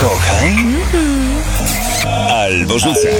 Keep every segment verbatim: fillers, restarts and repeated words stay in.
Kochaj albo rzucaj.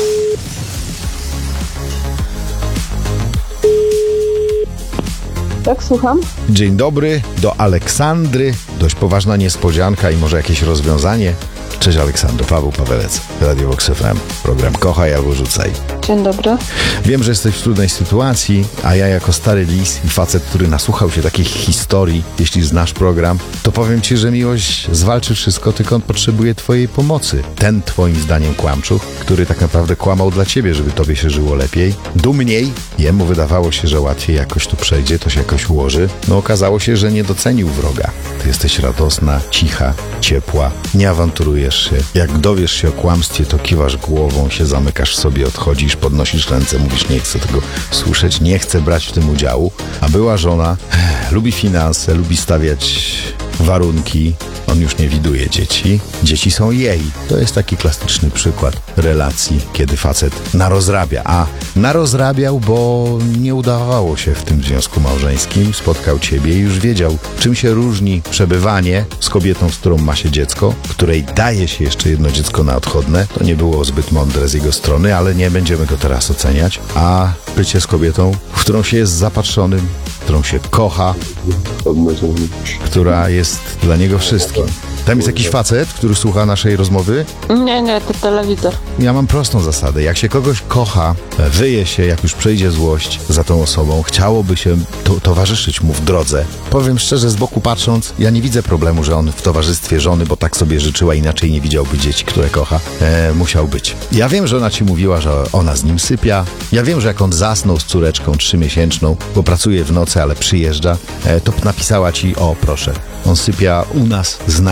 Tak, słucham. Dzień dobry, do Aleksandry. Dość poważna niespodzianka i może jakieś rozwiązanie. Cześć Aleksandro, Paweł Pawelec, Radio Vox F M, program Kochaj albo Rzucaj. Dzień dobry. Wiem, że jesteś w trudnej sytuacji, a ja jako stary lis i facet, który nasłuchał się takich historii, jeśli znasz program, to powiem ci, że miłość zwalczy wszystko, tylko on potrzebuje twojej pomocy. Ten twoim zdaniem kłamczuch, który tak naprawdę kłamał dla ciebie, żeby tobie się żyło lepiej, dumniej, jemu wydawało się, że łatwiej jakoś tu przejdzie, to się jakoś ułoży, no okazało się, że nie docenił wroga. Ty jesteś radosna, cicha, ciepła, nie awanturujesz się. Jak dowiesz się o kłamstwie, to kiwasz głową, się zamykasz w sobie, odchodzisz, podnosisz ręce, mówisz, nie chcę tego słyszeć, nie chcę brać w tym udziału. A była żona, eh, lubi finanse, lubi stawiać warunki. On już nie widuje dzieci. Dzieci są jej. To jest taki klasyczny przykład relacji, kiedy facet narozrabia. A narozrabiał, bo nie udawało się w tym związku małżeńskim. Spotkał ciebie i już wiedział, czym się różni przebywanie z kobietą, z którą ma się dziecko, której daje się jeszcze jedno dziecko na odchodne. To nie było zbyt mądre z jego strony, ale nie będziemy go teraz oceniać. A bycie z kobietą, w którą się jest zapatrzonym, którą się kocha, która jest dla niego wszystkim. Tam jest jakiś facet, który słucha naszej rozmowy? Nie, nie, to telewizor. Ja mam prostą zasadę. Jak się kogoś kocha, wyje się, jak już przejdzie złość za tą osobą, chciałoby się to, towarzyszyć mu w drodze. Powiem szczerze, z boku patrząc, ja nie widzę problemu, że on w towarzystwie żony, bo tak sobie życzyła, inaczej nie widziałby dzieci, które kocha, e, musiał być. Ja wiem, że ona ci mówiła, że ona z nim sypia. Ja wiem, że jak on zasnął z córeczką trzymiesięczną, bo pracuje w nocy, ale przyjeżdża, e, to napisała ci, o proszę, on sypia u nas z nami.